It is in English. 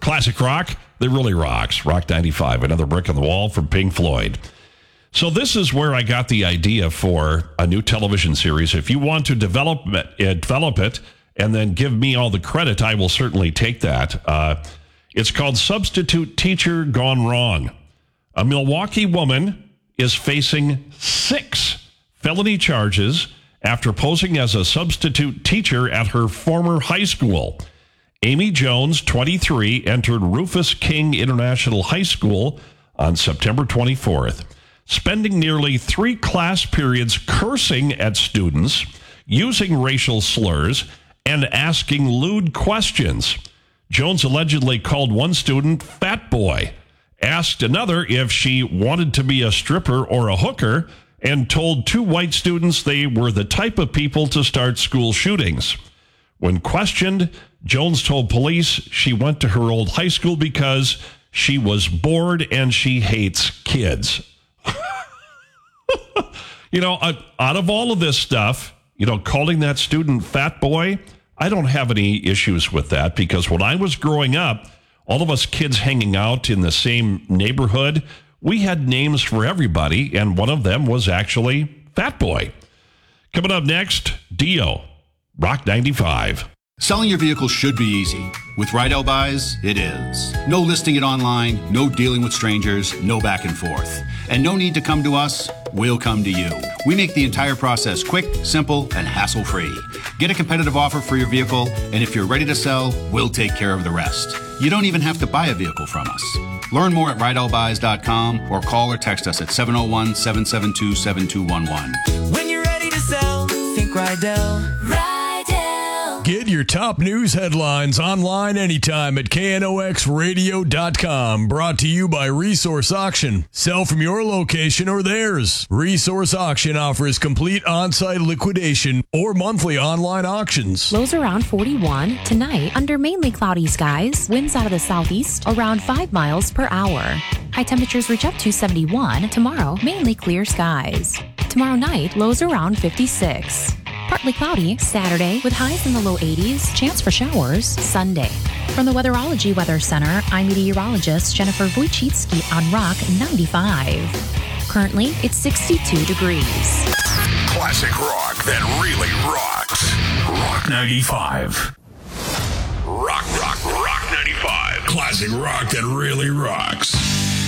Classic rock that really rocks. Rock 95, another brick in the wall from Pink Floyd. So this is where I got the idea for a new television series. If you want to develop it and then give me all the credit, I will certainly take that. It's called Substitute Teacher Gone Wrong. A Milwaukee woman is facing 6 felony charges after posing as a substitute teacher at her former high school. Amy Jones, 23, entered Rufus King International High School on September 24th, spending nearly 3 class periods cursing at students, using racial slurs, and asking lewd questions. Jones allegedly called one student fat boy, asked another if she wanted to be a stripper or a hooker, and told 2 white students they were the type of people to start school shootings. When questioned, Jones told police she went to her old high school because she was bored and she hates kids. Out of all of this stuff, calling that student fat boy, I don't have any issues with that because when I was growing up, all of us kids hanging out in the same neighborhood, we had names for everybody, and one of them was actually Fat Boy. Coming up next, Dio, Rock 95. Selling your vehicle should be easy. With Rydell Buys, it is. No listing it online, no dealing with strangers, no back and forth. And no need to come to us, we'll come to you. We make the entire process quick, simple, and hassle-free. Get a competitive offer for your vehicle, and if you're ready to sell, we'll take care of the rest. You don't even have to buy a vehicle from us. Learn more at RydellBuys.com or call or text us at 701-772-7211. When you're ready to sell, think Rydell. Get your top news headlines online anytime at knoxradio.com. Brought to you by Resource Auction. Sell from your location or theirs. Resource Auction offers complete on-site liquidation or monthly online auctions. Lows around 41 tonight under mainly cloudy skies. Winds out of the southeast around 5 miles per hour. High temperatures reach up to 71. Tomorrow, mainly clear skies. Tomorrow night, lows around 56. Partly cloudy Saturday with highs in the low 80s, chance for showers Sunday. From the Weatherology Weather Center, I'm meteorologist Jennifer Wojcicki on Rock 95. Currently, it's 62 degrees. Classic rock that really rocks. Rock 95. Rock 95. Classic rock that really rocks.